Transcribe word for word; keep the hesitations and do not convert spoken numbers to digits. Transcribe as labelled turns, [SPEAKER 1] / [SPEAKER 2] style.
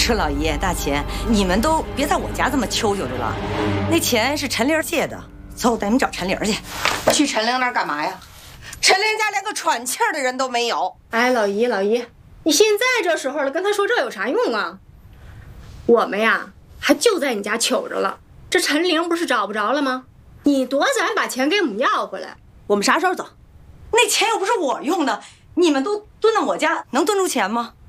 [SPEAKER 1] 说老爷大钱，你们都别在我家这么求求着了。那钱是陈玲借的，走，我带你们找陈玲去。去陈玲那儿干嘛呀？陈玲家连个喘气儿的人都没有。
[SPEAKER 2] 哎，老姨老姨，你现在这时候了，跟他说这有啥用啊？我们呀，还就在你家求着了。这陈玲不是找不着了吗？你多咱把钱给我们要回来。我们啥时候走？
[SPEAKER 1] 那钱又不是我用的，你们都蹲到我家，能蹲住钱吗？